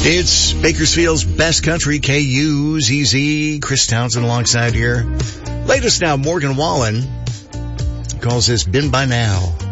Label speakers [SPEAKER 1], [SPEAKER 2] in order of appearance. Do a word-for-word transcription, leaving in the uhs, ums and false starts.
[SPEAKER 1] It's Bakersfield's best country, K U Z Z. Chris Townsend alongside here. Latest now, Morgan Wallen calls this Been By Now.